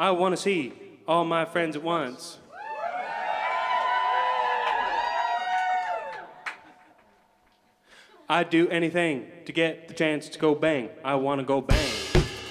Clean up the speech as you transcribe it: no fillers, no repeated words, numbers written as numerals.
I want to see all my friends at once. I'd do anything to get the chance to go bang. I want to go bang.